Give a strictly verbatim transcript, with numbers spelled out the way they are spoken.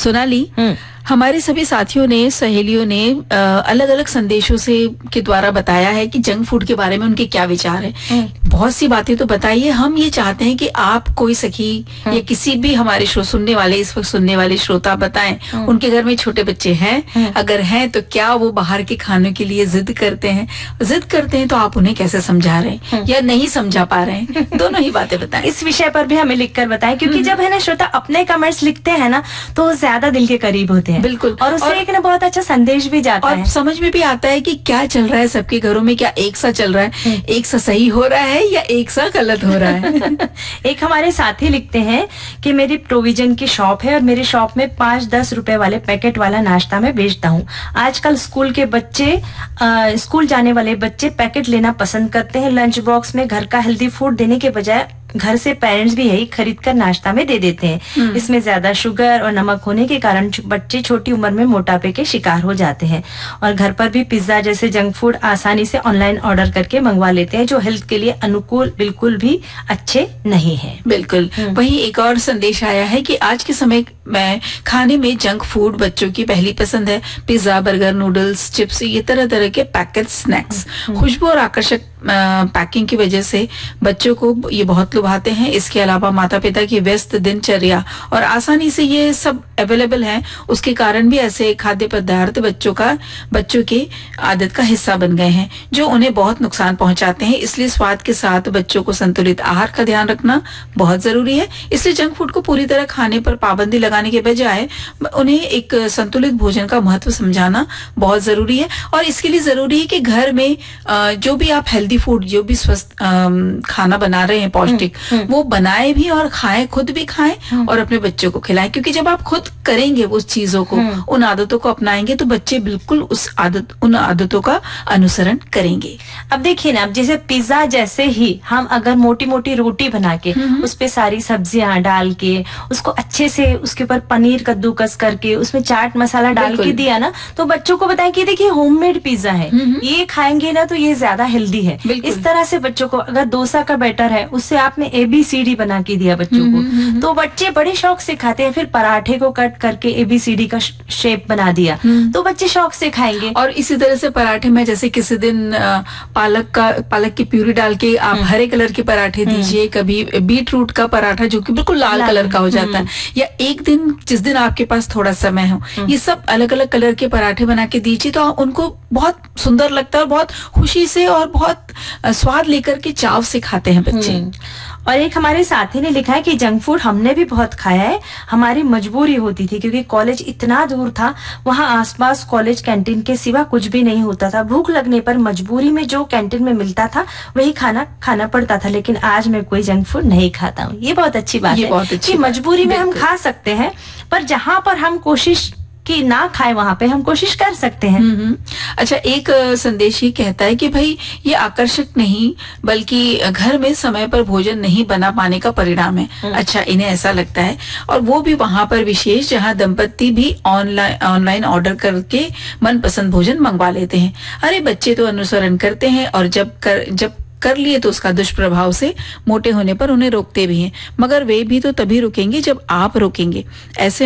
सोनाली, हमारे सभी साथियों ने, सहेलियों ने अलग अलग संदेशों से के द्वारा बताया है कि जंक फूड के बारे में उनके क्या विचार है। बहुत सी बातें तो बताइए। हम ये चाहते हैं कि आप कोई सखी या किसी भी हमारे शो सुनने वाले, इस वक्त सुनने वाले श्रोता बताएं, उनके घर में छोटे बच्चे हैं, अगर हैं तो क्या वो बाहर के खाने के लिए जिद करते हैं? जिद करते हैं तो आप उन्हें कैसे समझा रहे हैं या नहीं समझा पा रहे हैं? दोनों ही बातें बताएं। इस विषय पर भी हमें लिखकर बताएं, क्योंकि जब है ना श्रोता अपने कमेंट्स लिखते हैं ना तो ज्यादा दिल के करीब होते हैं। बिल्कुल। और उससे एक ना बहुत अच्छा संदेश भी जाता और है, समझ में भी आता है कि क्या चल रहा है सबके घरों में, क्या एक सा चल रहा है, एक सा सही हो रहा है या एक सा गलत हो रहा है। एक हमारे साथी लिखते हैं कि मेरी प्रोविजन की शॉप है और मेरी शॉप में पाँच दस रुपए वाले पैकेट वाला नाश्ता मैं बेचता हूँ। आजकल स्कूल के बच्चे आ, स्कूल जाने वाले बच्चे पैकेट लेना पसंद करते हैं। लंच बॉक्स में घर का हेल्दी फूड देने के बजाय घर से पेरेंट्स भी यही खरीद कर नाश्ता में दे देते हैं। इसमें ज्यादा शुगर और नमक होने के कारण बच्चे छोटी उम्र में मोटापे के शिकार हो जाते हैं और घर पर भी पिज्जा जैसे जंक फूड आसानी से ऑनलाइन ऑर्डर करके मंगवा लेते हैं, जो हेल्थ के लिए अनुकूल बिल्कुल भी अच्छे नहीं है। बिल्कुल। वहीं एक और संदेश आया है कि आज के समय में खाने में जंक फूड बच्चों की पहली पसंद है। पिज्जा, बर्गर, नूडल्स, चिप्स, ये तरह तरह के पैकेट स्नैक्स खुशबू और आकर्षक पैकिंग की वजह से बच्चों को ये बहुत लुभाते हैं। इसके अलावा माता पिता की व्यस्त दिनचर्या और आसानी से ये सब अवेलेबल है, उसके कारण भी ऐसे खाद्य पदार्थ बच्चों का बच्चों की आदत का हिस्सा बन गए हैं, जो उन्हें बहुत नुकसान पहुंचाते हैं। इसलिए स्वाद के साथ बच्चों को संतुलित आहार का ध्यान रखना बहुत जरूरी है। इसलिए जंक फूड को पूरी तरह खाने पर पाबंदी लगाने के बजाय उन्हें एक संतुलित भोजन का महत्व समझाना बहुत जरूरी है। और इसके लिए जरूरी है कि घर में जो भी आप हेल्दी फूड, जो भी स्वस्थ खाना बना रहे हैं पौष्टिक, वो बनाए भी और खाएं, खुद भी खाएं और अपने बच्चों को खिलाएं। क्योंकि जब आप खुद करेंगे उस चीजों को, उन आदतों को अपनाएंगे, तो बच्चे बिल्कुल उस आदत उन आदतों का अनुसरण करेंगे। अब देखिए ना, अब जैसे पिज्जा जैसे ही हम अगर मोटी मोटी रोटी बना के उस पे सारी सब्जियां डाल के, उसको अच्छे से उसके ऊपर पनीर कद्दूकस करके, उसमें चाट मसाला डाल के दिया ना, तो बच्चों को बताएं कि देखिए होममेड पिज्जा है, ये खाएंगे ना तो ये ज्यादा हेल्दी है। इस तरह से बच्चों को, अगर डोसा का बैटर है उससे आपने एबीसीडी बना के दिया बच्चों को, तो बच्चे बड़े शौक से खाते हैं। फिर पराठे को कट करके एबीसीडी का शेप बना दिया तो बच्चे शौक से खाएंगे। और इसी तरह से पराठे में जैसे किसी दिन पालक का पालक की प्यूरी डाल के आप हरे कलर के पराठे दीजिए, कभी बीट रूट का पराठा जो कि बिल्कुल लाल कलर का हो जाता है, या एक दिन जिस दिन आपके पास थोड़ा समय हो, ये सब अलग अलग कलर के पराठे बना के दीजिए, तो उनको बहुत सुंदर लगता है और बहुत खुशी से और बहुत स्वाद लेकर के चाव से खाते हैं बच्चे। और एक हमारे साथी ने लिखा है कि जंक फूड हमने भी बहुत खाया है, हमारी मजबूरी होती थी क्योंकि कॉलेज इतना दूर था, वहाँ आसपास कॉलेज कैंटीन के सिवा कुछ भी नहीं होता था। भूख लगने पर मजबूरी में जो कैंटीन में मिलता था वही खाना खाना पड़ता था, लेकिन आज मैं कोई जंक फूड नहीं खाता हूँ। ये बहुत अच्छी बात है कि मजबूरी में हम खा सकते हैं, पर जहाँ पर हम कोशिश कि ना खाए वहां पे हम कोशिश कर सकते हैं। अच्छा, एक संदेश ही कहता है कि भाई ये आकर्षक नहीं बल्कि घर में समय पर भोजन नहीं बना पाने का परिणाम है। अच्छा, इन्हें ऐसा लगता है, और वो भी वहां पर विशेष जहां दंपति भी ऑनलाइन ऑनलाइन ऑर्डर करके मनपसंद भोजन मंगवा लेते हैं। अरे बच्चे तो अनुसरण करते हैं और जब कर जब कर लिए तो उसका दुष्प्रभाव से मोटे होने पर उन्हें रोकते भी हैं, मगर वे भी तो तभी रुकेंगे जब आप रोकेंगे। ऐसे